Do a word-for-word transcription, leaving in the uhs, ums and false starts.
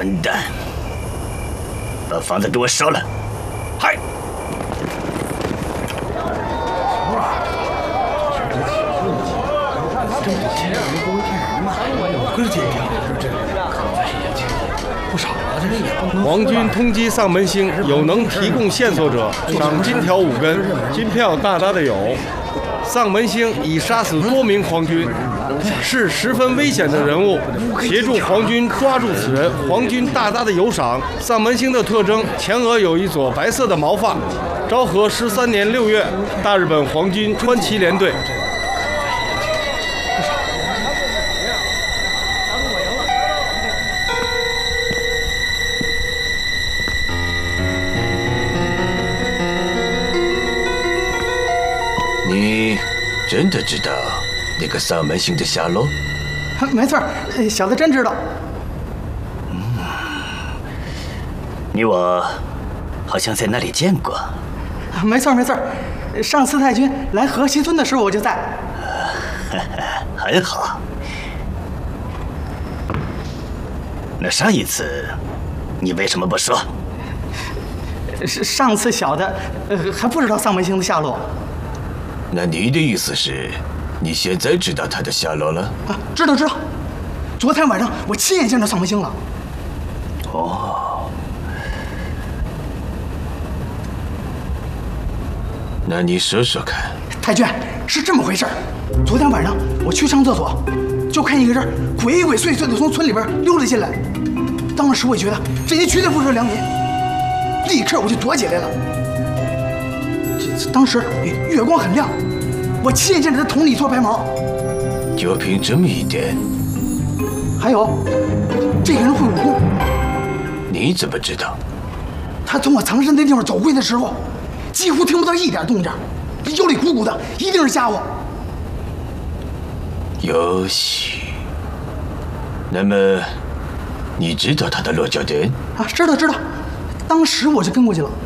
混蛋，把房子给我烧了！嗨！ 皇军通缉丧门星，有能提供线索者，赏金条五根，金票大大的有。丧门星已杀死多名皇军，是十分危险的人物，协助皇军抓住此人，皇军大大的有赏。丧门星的特征：前额有一撮白色的毛发。昭和十三年六月，大日本皇军川崎联队。 你真的知道那个丧门星的下落？ 没错，小的真知道。 嗯，你我好像在那里见过。 没错没错，上次太君来河西村的时候我就在。 很好。那上一次你为什么不说？ 是上次小的呃还不知道丧门星的下落。 那你的意思是，你现在知道他的下落了？ 啊，知道知道。昨天晚上我亲眼见着丧门星了。 哦，那你说说看。 太君，是这么回事儿。昨天晚上我去上厕所，就看一个人鬼鬼祟祟的从村里边溜了进来。当时我觉得这人绝对不是良民，立刻我就躲起来了。当时月光很亮，我亲眼见着他头里一撮白毛。 就凭这么一点？ 还有，这个人会武功。 你怎么知道？ 他从我藏身的地方走过去的时候，几乎听不到一点动静，腰里鼓鼓的，一定是家伙。 有戏。那么，你知道他的落脚点？ 啊，知道知道，当时我就跟过去了。